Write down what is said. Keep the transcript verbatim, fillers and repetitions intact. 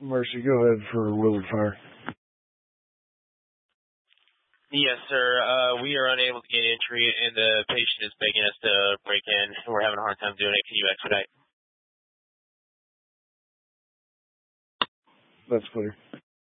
Mercy, go ahead for Willard Fire. Yes, sir. Uh, we are unable to gain entry, and the patient is begging us to break in, and we're having a hard time doing it. Can you expedite? That's clear.